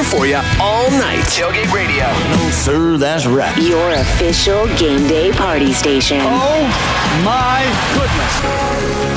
for you all night. Tailgate Radio. No, sir, that's right. Your official game day party station. Oh, my goodness.